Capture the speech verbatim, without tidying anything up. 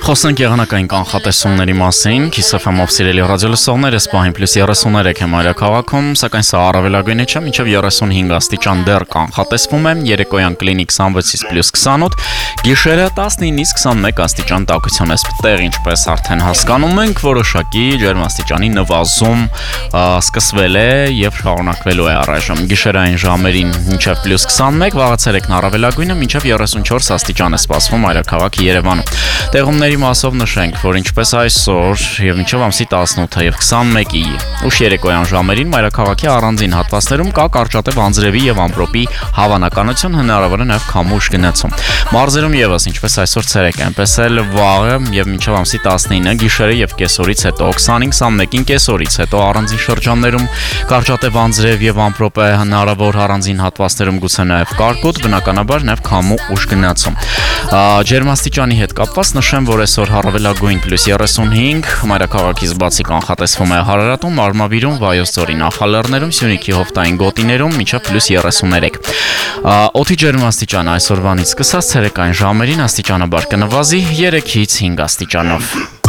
Խոսենք եղանակային կանխատեսումների մասին, Քիսեֆեմով սիրելի ռադիոլսողներ, այս պահին պլյուս երեսուններեք է մայրաքաղաքում, սակայն սա առավելագույնը չէ, մինչև երեսունհինգ աստիճան դեռ կանխատեսվում է, երեկոյան կլինի քսանվեցից պլյուս քսանութ, գիշերը տասնինից քսանմեկ աստիճան տաքություն է տեղ, ինչպես արդեն հասկանում ենք, որոշակի ջերմաստիճանի նվազում սկսվել է եւ շարունակվելու է առայժմ գիշերային ժամերին մինչև պլյուս քսանմեկ, վաղացերեկն առավելագույնը մինչև երեսունչորս աստիճան է սպասվում մայրաքաղաքի Երևանում։ Տեղումների մասով նշենք, որ ինչպես այսօր եւ մինչև ամսի տասնութը եւ քսանմեկի ուշ երեկոյան ժամերին մայրաքաղաքի առանձին հատվածներում կա կարճատև անձրևի եւ ամպրոպի հավանականություն, հնարավոր է նաեւ քամուշ գնացում։ Մարզերում եւս ինչպես այսօր ցերեկ, այնպես էլ վաղը եւ մինչև ամսի տասնինը գիշերը եւ կեսօրից հետո քսանին քսանմեկին կեսօրից հետո առանձին շրջաններում կարճատև անձրև եւ ամպրոպ է հնարավոր, առանձին հատվածներում գուցե նաեւ կարկուտ, բնականաբար նաեւ քամու ուշ գնացում։ Ջերմաստիճանի հետ կապված նշեմ, որ այսօր առավելագույն պլյուս երեսունհինգ, մայրաքաղաքից բացի կանխատեսվում է Հարարատում, Արմավիրում, Վայոց ձորի նախալեռներում, Սյունիքի հովտային գոտիներում մինչև պլյուս երեսուներեք։ Օդի ջերմաստիճանը այսօրվանից սկսած ցերեկային ժամերին աստիճանաբար կնվազի երեքից հինգ աստիճանով։